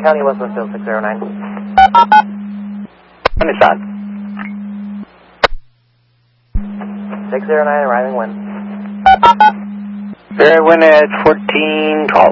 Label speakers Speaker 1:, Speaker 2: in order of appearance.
Speaker 1: County, Westfield 609.
Speaker 2: Understand.
Speaker 1: 609, arriving when?
Speaker 2: When at 1412.